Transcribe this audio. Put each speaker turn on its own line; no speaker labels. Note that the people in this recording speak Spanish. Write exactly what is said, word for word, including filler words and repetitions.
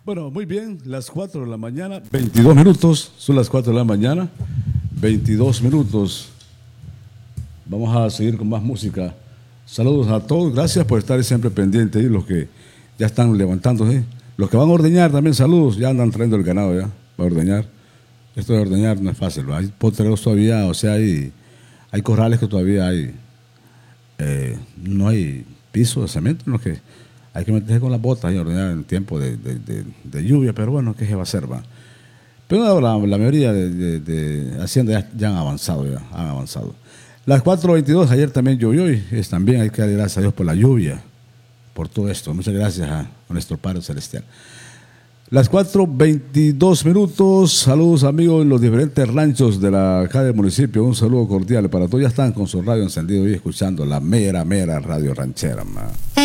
Bueno, muy bien, las cuatro de la mañana, veintidós minutos, son las cuatro de la mañana, veintidós minutos. Vamos a seguir con más música. Saludos a todos, gracias por estar siempre pendientes y los que ya están levantándose. Los que van a ordeñar también, saludos, ya andan trayendo el ganado ya, para ordeñar. Esto de ordeñar no es fácil, ¿no? Hay potreros todavía, o sea, hay, hay corrales que todavía hay, eh, no hay piso de cemento, no que hay que meterse con las botas y ordenar en tiempo de, de, de, de lluvia, pero bueno, ¿qué se va a hacer, va? Pero la, la mayoría de, de, de haciendas ya, ya han avanzado, ya han avanzado. Las cuatro veintidós, ayer también llovió y es, también hay que dar gracias a Dios por la lluvia, por todo esto. Muchas gracias a, a nuestro Padre Celestial. Las cuatro veintidós minutos, saludos amigos en los diferentes ranchos de la acá del municipio, un saludo cordial para todos. Ya están con su radio encendido y escuchando la mera, mera radio ranchera, man.